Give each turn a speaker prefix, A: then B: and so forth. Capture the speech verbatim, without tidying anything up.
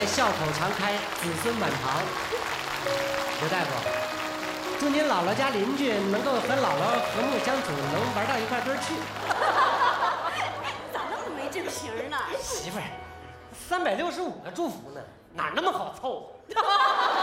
A: 笑口常开，子孙满堂。刘大夫，祝您姥姥家邻居能够和姥姥和睦相处，能玩到一块堆儿去。
B: 咋那么没正形呢？
A: 媳妇儿，三百六十五个祝福呢，哪那么好凑？